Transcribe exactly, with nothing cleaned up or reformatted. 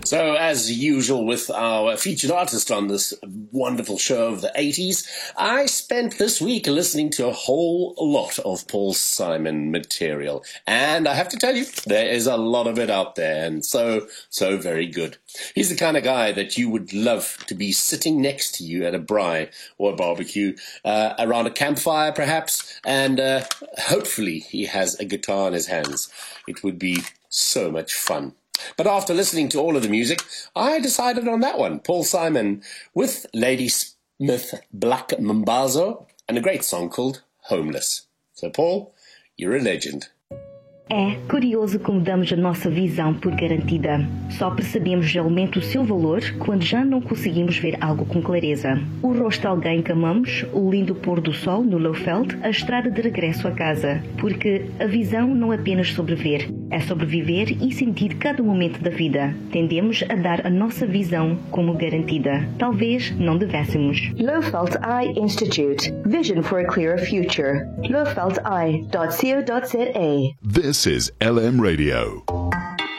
So, as usual with our featured artist on this wonderful show of the eighties, I spent this week listening to a whole lot of Paul Simon material. And I have to tell you, there is a lot of it out there, and so, so very good. He's the kind of guy that you would love to be sitting next to you at a braai or a barbecue, uh, around a campfire perhaps, and uh, hopefully he has a guitar in his hands. It would be so much fun. But after listening to all of the music, I decided on that one, Paul Simon, with Ladysmith Black Mambazo, and a great song called Homeless. So, Paul, you're a legend. É curioso como damos a nossa visão por garantida. Só percebemos realmente o seu valor quando já não conseguimos ver algo com clareza. O rosto de alguém que amamos, o lindo pôr do sol no Lowveld, a estrada de regresso a casa. Porque a visão não é apenas sobre ver, é sobre viver e sentir cada momento da vida. Tendemos a dar a nossa visão como garantida. Talvez não devêssemos. Lowveld Eye Institute. Vision for a clearer future. lowveld eye dot co dot za. This is L M Radio.